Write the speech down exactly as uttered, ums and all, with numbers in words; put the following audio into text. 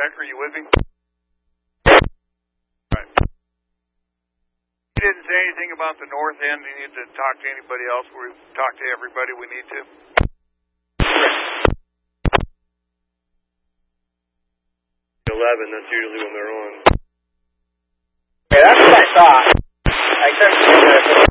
Becker, are you with me? Right. You didn't say anything about the north end. You need to talk to anybody else. We've talked to everybody we need to. eleven, that's usually when they're on. Okay, that's what I thought. I couldn't